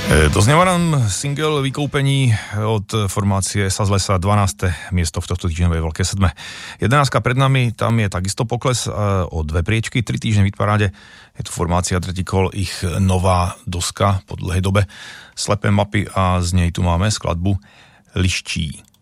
Doznieva nám single Vykoupení od formácie Sa z lesa, 12. miesto v tohto týždňovej veľkej sedme. 11. pred nami, tam je takisto pokles o 2 priečky, 3 týždne v hitparáde. Je tu formácia Tretí kol, ich nová doska po dlhej dobe. Slepé mapy a z nej tu máme skladbu Liščí.